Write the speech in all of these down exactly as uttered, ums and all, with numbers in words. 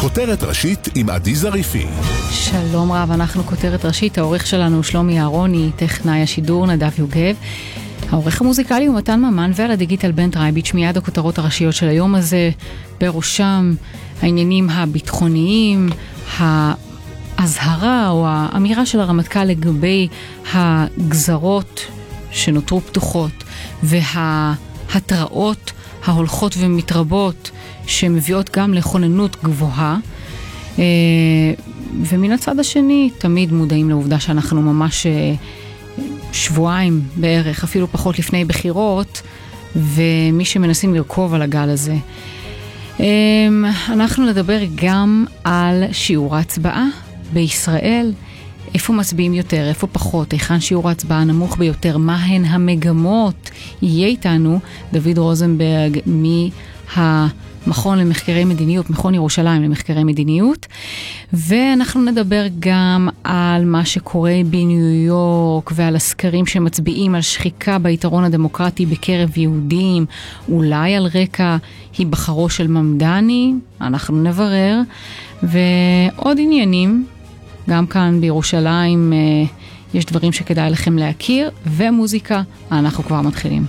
כותרת ראשית עם עדי זריפי. שלום רב, אנחנו כותרת ראשית. העורך שלנו שלומי אהרוני, טכנאי השידור נדב יוגב. העורך המוזיקלי הוא מתן ממן, ועל הדיגיטל בן טרייביץ'. מיד הכותרות הראשיות של היום הזה, בראשם העניינים הביטחוניים, ההזהרה או האמירה של הרמטכ"ל לגבי הגזרות שנותרו פתוחות, וההתראות ההולכות ומתרבות שמביאות גם לכוננות גבוהה. ומן הצד השני תמיד מודעים לעובדה שאנחנו ממש שבועיים בערך, אפילו פחות לפני בחירות, ומי שמנסים לרכוב על הגל הזה. אנחנו נדבר גם על שיעור ההצבעה בישראל, איפה מצביעים יותר, איפה פחות, היכן שיעור ההצבעה נמוך ביותר, מה הן המגמות. יהיה איתנו דוד רוזנברג מהמכון למחקרי מדיניות, מכון ירושלים למחקרי מדיניות, ואנחנו נדבר גם על מה שקורה בניו יורק ועל הסקרים שמצביעים על שחיקה ביתרון הדמוקרטי בקרב יהודים, אולי על רקע היבחרו של ממדני, אנחנו נברר, ועוד עניינים. גם כאן בירושלים יש דברים שכדאי לכם להכיר, ומוזיקה. אנחנו כבר מתחילים.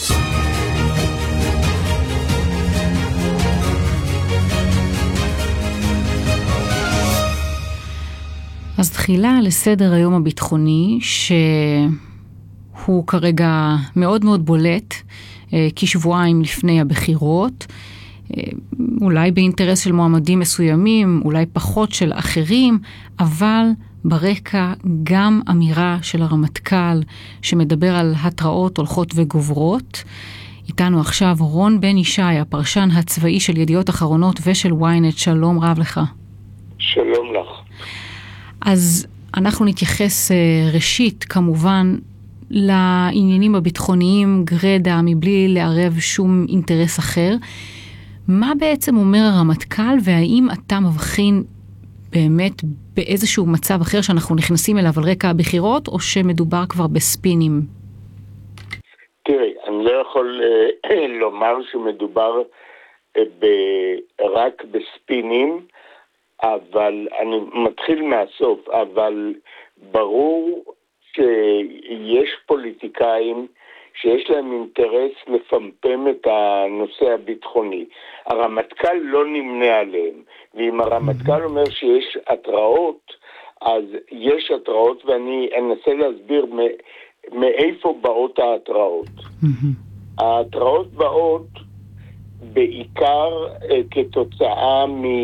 אז תחילה לסדר היום הביטחוני, שהוא כרגע מאוד מאוד בולט, כשבועיים לפני הבחירות, אולי באינטרס של מועמדים מסוימים, אולי פחות של אחרים, אבל ברקע גם אמירה של הרמטכ"ל שמדבר על התראות הולכות וגוברות. איתנו עכשיו רון בן ישי, הפרשן הצבאי של ידיעות אחרונות ושל וויינט. שלום רב לך. שלום לך. אז אנחנו נתייחס ראשית כמובן לעניינים הביטחוניים גרדה, מבלי לערב שום אינטרס אחר. מה בעצם אומר הרמטכ"ל, והאם אתה מבחין באמת באיזשהו מצב אחר שאנחנו נכנסים אליו על רקע הבחירות, או שמדובר כבר בספינים? תראי, אני לא יכול uh, לומר שמדובר uh, ב- רק בספינים, אבל אני מתחיל מהסוף, אבל ברור שיש פוליטיקאים שיש להם אינטרס לפמפם את הנושא הביטחוני. הרמטכ"ל לא נמנה עליהם, ואם הרמטכ"ל אומר שיש התראות, אז יש התראות, ואני אנסה להסביר מאיפה באות ההתראות. ההתראות באות בעיקר כתוצאה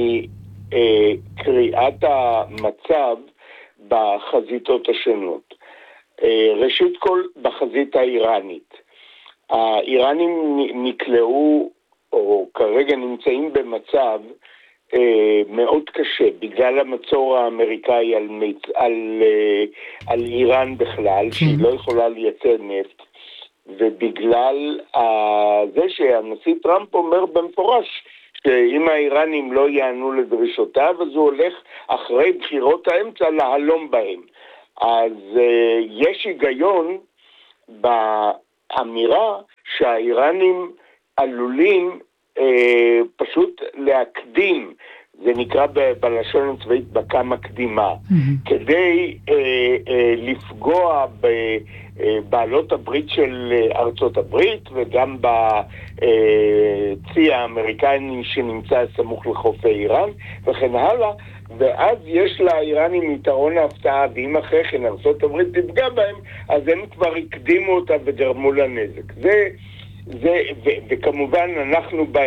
מקריאת המצב בחזיתות השונות. ראשית כל, בחזית האיראנית. האיראנים נקלעו, או כרגע נמצאים במצב אה, מאוד קשה, בגלל המצור האמריקאי על, מצ... על, אה, על איראן בכלל, שהיא לא יכולה לייצר נפט, ובגלל אה, זה שהנשיא טראמפ אומר במפורש, שאם האיראנים לא יענו לדרישותיו, אז הוא הולך אחרי בחירות האמצע להלום בהם. אז uh, יש היגיון באמירה שהאיראנים עלולים uh, פשוט להקדים, זה נקרא ב- בלשון הצבאית בקה מקדימה, mm-hmm. כדי uh, uh, לפגוע בבעלות הברית של ארצות הברית, וגם בצי האמריקני שנמצא סמוך לחופי איראן, וכן הלאה. ואז יש לאיראנים יתרון ההפתעה, ואם אחרי כן ארצות הברית תפגע בהם, אז הם כבר הקדימו אותה וגרמו לנזק. זה, זה, ו, וכמובן אנחנו